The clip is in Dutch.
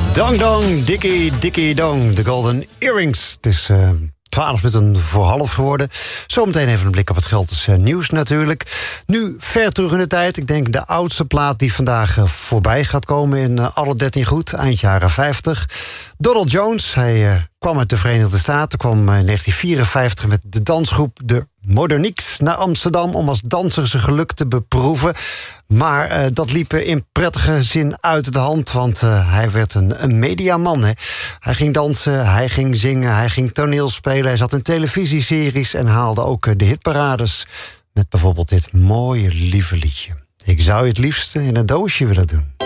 Dong dong, dikkie dikkie dong. De Golden Earrings. Het is 12 minuten voor half geworden. Zometeen even een blik op het Gelderse nieuws natuurlijk. Nu ver terug in de tijd. Ik denk de oudste plaat die vandaag voorbij gaat komen in alle 13 goed. Eind jaren 50. Donald Jones, hij kwam uit de Verenigde Staten. Kwam in 1954 met de dansgroep de Modernieks naar Amsterdam om als danser zijn geluk te beproeven. Maar dat liep in prettige zin uit de hand, want hij werd een mediaman. Hè. Hij ging dansen, hij ging zingen, hij ging toneel spelen. Hij zat in televisieseries en haalde ook de hitparades. Met bijvoorbeeld dit mooie lieve liedje. Ik zou je het liefste in een doosje willen doen.